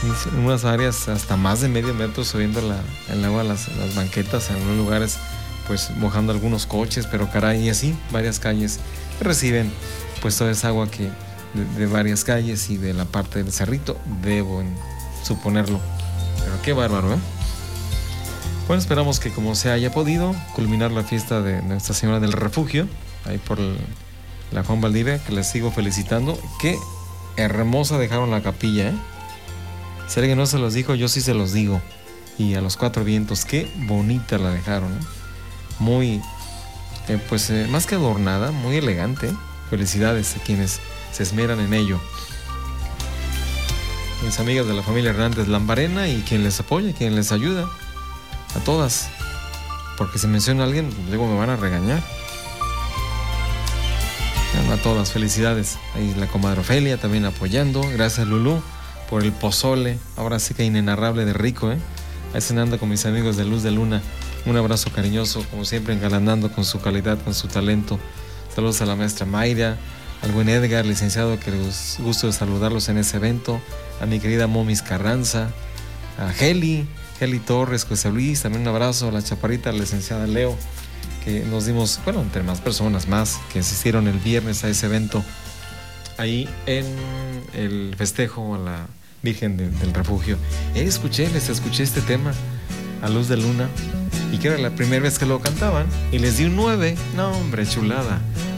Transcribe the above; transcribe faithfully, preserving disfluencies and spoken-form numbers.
en unas áreas hasta más de medio metro subiendo la, el agua a las, las banquetas, en algunos lugares pues mojando algunos coches, pero caray, y así varias calles reciben pues toda esa agua que de, de varias calles y de la parte del cerrito, debo en suponerlo. Pero qué bárbaro, ¿eh? Bueno, esperamos que como se haya podido culminar la fiesta de Nuestra Señora del Refugio, ahí por el, la Juan Valdivia, que les sigo felicitando. Qué hermosa dejaron la capilla, ¿eh? Si alguien no se los dijo, yo sí se los digo. Y a los cuatro vientos, qué bonita la dejaron, ¿eh? Muy, eh, pues eh, más que adornada, muy elegante. Felicidades a quienes se esmeran en ello. Mis amigas de la familia Hernández Lambarena y quien les apoya, quien les ayuda. A todas. Porque si menciona a alguien, luego me van a regañar. Bueno, a todas, felicidades. Ahí la comadre Ofelia también apoyando. Gracias, Lulú, por el pozole. Ahora sí que inenarrable de rico, ¿eh? Ahí cenando con mis amigos de Luz de Luna. Un abrazo cariñoso, como siempre, engalanando con su calidad, con su talento. Saludos a la maestra Mayra, al buen Edgar, licenciado, que les gusto de saludarlos en ese evento. A mi querida Momis Carranza, a Heli, Heli Torres, José Luis, también un abrazo a la chaparrita, la licenciada Leo, que nos dimos, bueno, entre más personas más que asistieron el viernes a ese evento, ahí en el festejo a la Virgen de, del Refugio. Eh, escuché, les escuché este tema, A Luz de Luna, y que era la primera vez que lo cantaban, y les di un nueve. No, hombre, chulada.